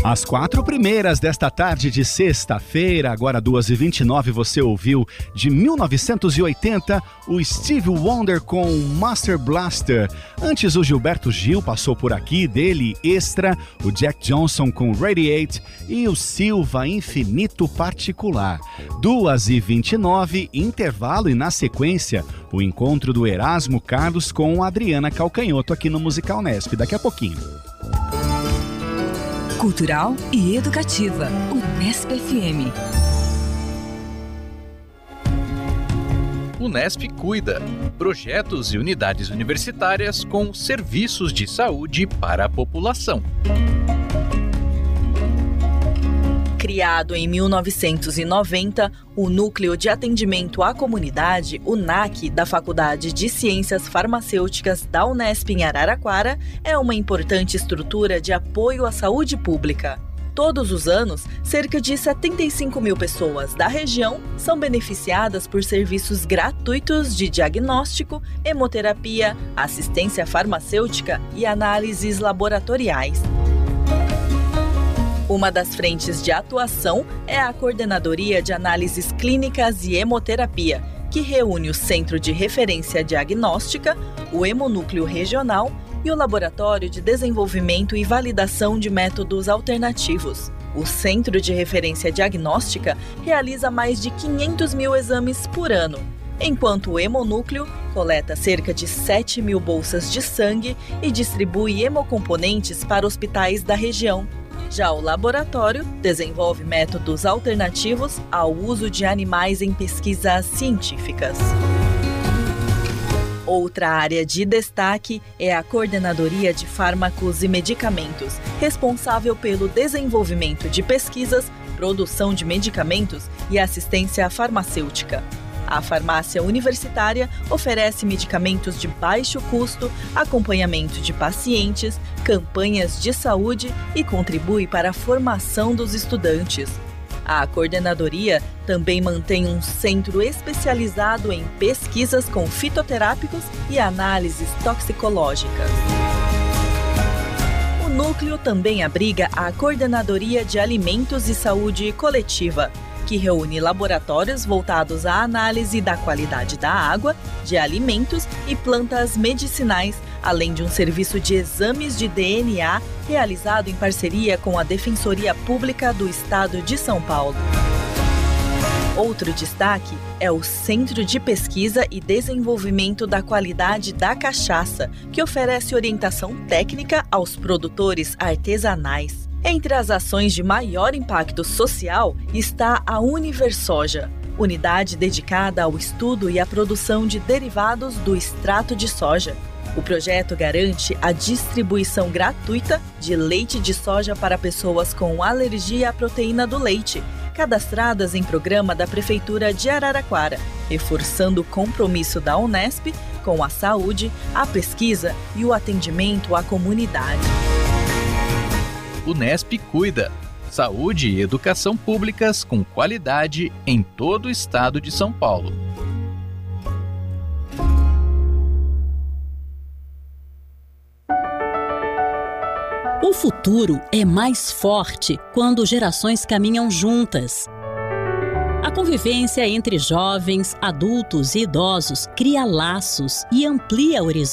As 4 primeiras desta tarde de sexta-feira, agora 2h29, você ouviu de 1980 o Stevie Wonder com Master Blaster. Antes o Gilberto Gil passou por aqui, dele Extra, o Jack Johnson com Radiate e o Silva Infinito Particular. 2h29, intervalo e na sequência o encontro do Erasmo Carlos com a Adriana Calcanhoto aqui no Musical Nesp, daqui a pouquinho. Cultural e educativa, Unesp FM. Unesp Cuida. Projetos e unidades universitárias com serviços de saúde para a população. Criado em 1990, o Núcleo de Atendimento à Comunidade, o NAC, da Faculdade de Ciências Farmacêuticas da Unesp em Araraquara, é uma importante estrutura de apoio à saúde pública. Todos os anos, cerca de 75 mil pessoas da região são beneficiadas por serviços gratuitos de diagnóstico, hemoterapia, assistência farmacêutica e análises laboratoriais. Uma das frentes de atuação é a Coordenadoria de Análises Clínicas e Hemoterapia, que reúne o Centro de Referência Diagnóstica, o Hemonúcleo Regional e o Laboratório de Desenvolvimento e Validação de Métodos Alternativos. O Centro de Referência Diagnóstica realiza mais de 500 mil exames por ano, enquanto o Hemonúcleo coleta cerca de 7 mil bolsas de sangue e distribui hemocomponentes para hospitais da região. Já o laboratório desenvolve métodos alternativos ao uso de animais em pesquisas científicas. Outra área de destaque é a Coordenadoria de Fármacos e Medicamentos, responsável pelo desenvolvimento de pesquisas, produção de medicamentos e assistência farmacêutica. A farmácia universitária oferece medicamentos de baixo custo, acompanhamento de pacientes, campanhas de saúde e contribui para a formação dos estudantes. A coordenadoria também mantém um centro especializado em pesquisas com fitoterápicos e análises toxicológicas. O núcleo também abriga a Coordenadoria de Alimentos e Saúde Coletiva, que reúne laboratórios voltados à análise da qualidade da água, de alimentos e plantas medicinais, além de um serviço de exames de DNA realizado em parceria com a Defensoria Pública do Estado de São Paulo. Outro destaque é o Centro de Pesquisa e Desenvolvimento da Qualidade da Cachaça, que oferece orientação técnica aos produtores artesanais. Entre as ações de maior impacto social está a Universoja, unidade dedicada ao estudo e à produção de derivados do extrato de soja. O projeto garante a distribuição gratuita de leite de soja para pessoas com alergia à proteína do leite, cadastradas em programa da Prefeitura de Araraquara, reforçando o compromisso da Unesp com a saúde, a pesquisa e o atendimento à comunidade. Unesp Cuida. Saúde e educação públicas com qualidade em todo o estado de São Paulo. O futuro é mais forte quando gerações caminham juntas. A convivência entre jovens, adultos e idosos cria laços e amplia horizontes.